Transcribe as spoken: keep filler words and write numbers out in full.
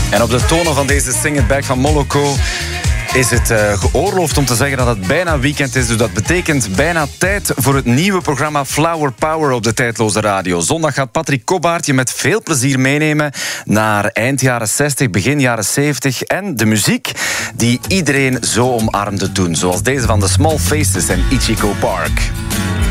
En op de tonen van deze Sing It Back van Moloko is het uh, geoorloofd om te zeggen dat het bijna weekend is. Dus dat betekent bijna tijd voor het nieuwe programma Flower Power op de Tijdloze Radio. Zondag gaat Patrick Kobbaert je met veel plezier meenemen naar eind jaren zestig, begin jaren zeventig en de muziek die iedereen zo omarmde toen. Zoals deze van The Small Faces en Ichigo Park.